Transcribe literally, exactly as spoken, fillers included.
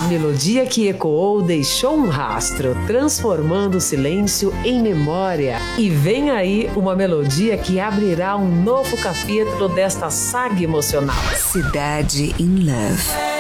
A melodia que ecoou deixou um rastro, transformando o silêncio em memória. E vem aí uma melodia que abrirá um novo capítulo desta saga emocional. Cidade in Love.